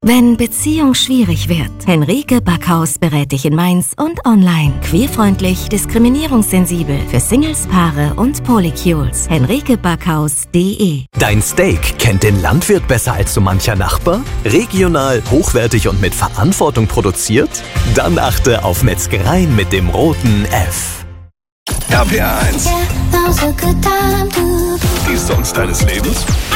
Wenn Beziehung schwierig wird, Henrike Backhaus berät dich in Mainz und online. Queerfreundlich, diskriminierungssensibel für Singles, Paare und Polycules. henrikebackhaus.de. Dein Steak kennt den Landwirt besser als so mancher Nachbar? Regional, hochwertig und mit Verantwortung produziert? Dann achte auf Metzgereien mit dem roten F. RPR 1. Die Songs deines Lebens?